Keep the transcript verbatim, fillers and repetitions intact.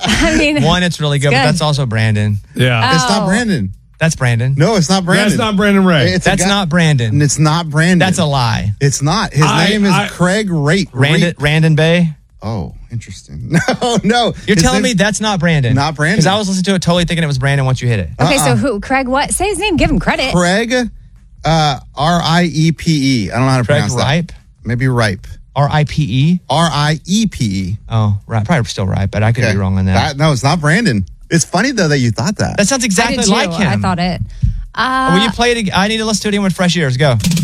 I mean, One, it's really good, it's but good. that's also Brandon. Yeah. It's not Oh. Brandon. That's Brandon. No, it's not Brandon. That's not Brandon Ray. It's a That's guy- not Brandon. And it's not Brandon. That's a lie. It's not. His I- name is I- Craig Rate. Randon, Randon Bay. Oh, interesting. No, no. You're His telling me name's- that's not Brandon. Not Brandon. Because I was listening to it totally thinking it was Brandon once you hit it. Okay, so Uh-uh. who? Craig, what? Say his name. Give him credit. Craig, uh, R I E P E. I don't know how to Craig pronounce that. Ripe? Maybe Ripe. R I P E? R I E P E. Oh, right. Probably still right, but I could Okay. be wrong on that. That- No, it's not Brandon. It's funny, though, that you thought that. That sounds I exactly did too. like him. I thought it. Uh, Will you play it again? I need to listen to it again with fresh ears. Go.